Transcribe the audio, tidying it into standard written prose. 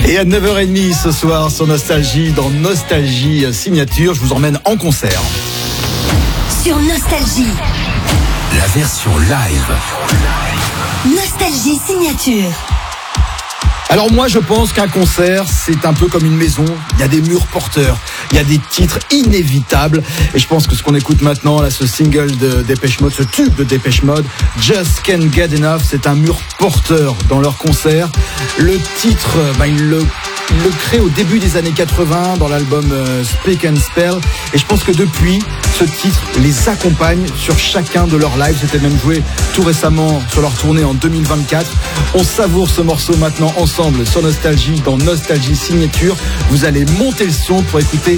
Et à 9h30 ce soir sur Nostalgie, dans Nostalgie Signature, je vous emmène en concert. Sur Nostalgie, la version live. Nostalgie Signature. Alors moi je pense qu'un concert c'est un peu comme une maison, il y a des murs porteurs, il y a des titres inévitables et je pense que ce qu'on écoute maintenant là, ce single de Depeche Mode, ce tube de Depeche Mode, Just Can't Get Enough, c'est un mur porteur dans leur concert. Le titre, il le crée au début des années 80 dans l'album Speak and Spell et je pense que depuis ce titre les accompagne sur chacun de leurs lives. C'était même joué tout récemment sur leur tournée en 2024. On savoure ce morceau maintenant ensemble sur Nostalgie, dans Nostalgie Signature. Vous allez monter le son pour écouter